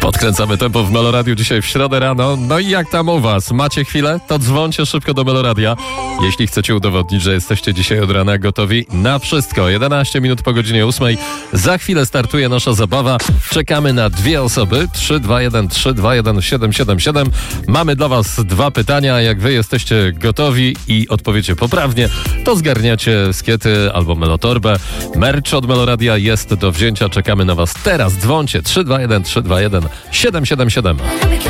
Podkręcamy tempo w Meloradiu dzisiaj w środę rano. No i jak tam u was? Macie chwilę? To dzwońcie szybko do Meloradia. Jeśli chcecie udowodnić, że jesteście dzisiaj od rana gotowi na wszystko. 11 minut po godzinie 8. Za chwilę startuje nasza zabawa. Czekamy na dwie osoby. 321 321 777. Mamy dla was dwa pytania. Jak wy jesteście gotowi i odpowiecie poprawnie, to zgarniacie skiety albo melotorbę. Merch od Meloradia jest do wzięcia. Czekamy na was teraz. Dzwońcie 321 321 777.